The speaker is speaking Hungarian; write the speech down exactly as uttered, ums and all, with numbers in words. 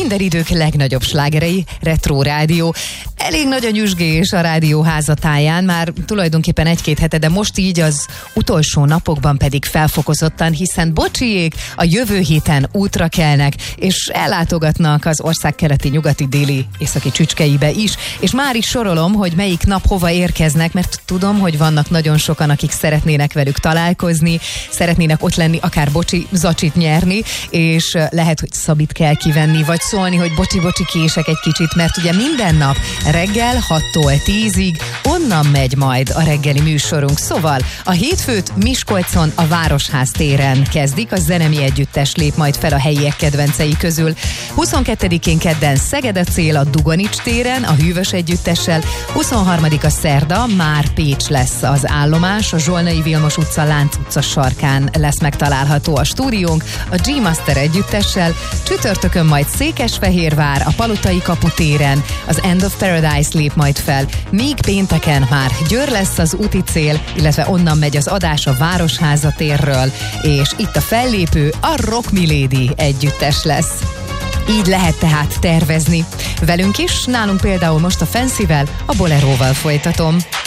minden idők legnagyobb slágerei, Retro Rádió. Elég nagy a nyüzsgés a rádió házatáján, már tulajdonképpen egy-két hete, de most így az utolsó napokban pedig felfokozottan, hiszen Bocsiék a jövő héten útra kelnek, és ellátogatnak az ország keleti, nyugati, déli, északi csücskeibe is, és már is sorolom, hogy melyik nap hova érkeznek, mert tudom, hogy vannak nagyon sokan, akik szeretnének velük találkozni, szeretnének ott lenni, akár Bocsi zacsit nyerni, és lehet, hogy Szabit kell kivenni, vagy szólni, hogy bocsi-bocsi kések egy kicsit, mert ugye minden nap reggel hattól tízig onnan megy majd a reggeli műsorunk. Szóval a hétfőt Miskolcon a Városház téren kezdik, a zenemi együttes lép majd fel a helyiek kedvencei közül. huszonkettedikén kedden Szeged a cél a Dugonics téren, a Hűvös együttessel, huszonharmadika szerda már Pécs lesz az állomás, a Zsolnai Vilmos utca, Lánc utca sarkán lesz megtalálható a stúdiónk, a G-Master együttessel, csütörtökön majd Székesfehérvár, a Palotai kapu téren, az End of Paradise lép majd fel, míg pénteken már Győr lesz az úti cél, illetve onnan megy az adás a Városháza térről, és itt a fellépő a Rock Milady együttes lesz. Így lehet tehát tervezni. Velünk is, nálunk például most a Fancyvel, a Boleróval folytatom.